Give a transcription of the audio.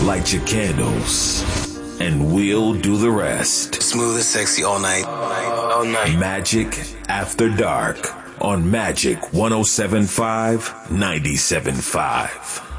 light your candles, and we'll do the rest. Smooth and sexy all night. All night. Magic After Dark on Magic 107.5, 97.5.